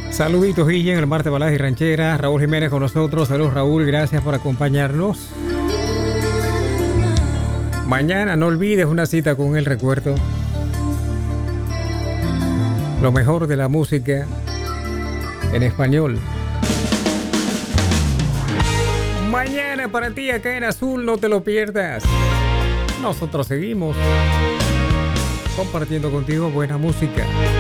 Saluditos, Guille, en el martes Baladas y Rancheras. Raúl Jiménez con nosotros. Saludos, Raúl. Gracias por acompañarnos. Mañana no olvides una cita con el recuerdo. Lo mejor de la música en español. Mañana para ti acá en Azul, no te lo pierdas. Nosotros seguimos compartiendo contigo buena música.